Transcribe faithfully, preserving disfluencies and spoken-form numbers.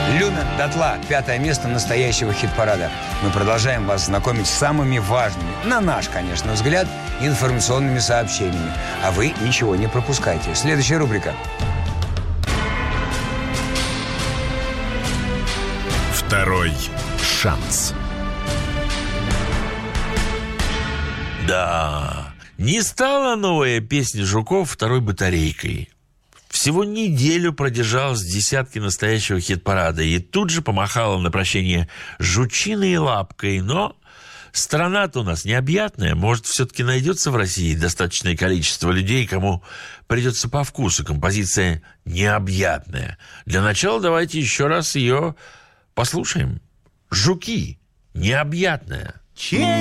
Люмен дотла. Пятое место настоящего хит-парада. Мы продолжаем вас знакомить с самыми важными, на наш, конечно, взгляд, информационными сообщениями. А вы ничего не пропускайте. Следующая рубрика. Второй шанс. Да, не стала новая песня Жуков второй батарейкой. Всего неделю продержалась в десятке настоящего хит-парада и тут же помахала на прощение жучиной лапкой. Но страна-то у нас необъятная. Может, все-таки найдется в России достаточное количество людей, кому придется по вкусу композиция необъятная. Для начала давайте еще раз ее послушаем. «Жуки. Необъятная».